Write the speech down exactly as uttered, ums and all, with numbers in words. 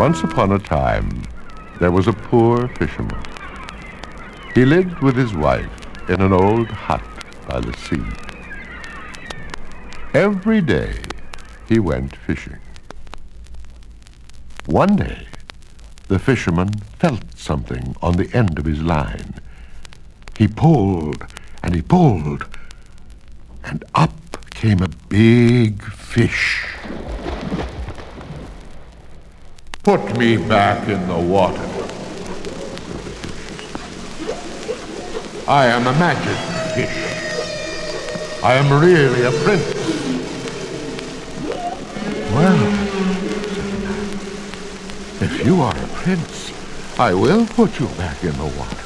Once upon a time, there was a poor fisherman. He lived with his wife in an old hut by the sea. Every day, he went fishing. One day, the fisherman felt something on the end of his line. He pulled and he pulled, and up came a big fish. "Put me back in the water," said the fish. "I am a magic fish. I am really a prince." "Well," said the man, "if you are a prince, I will put you back in the water.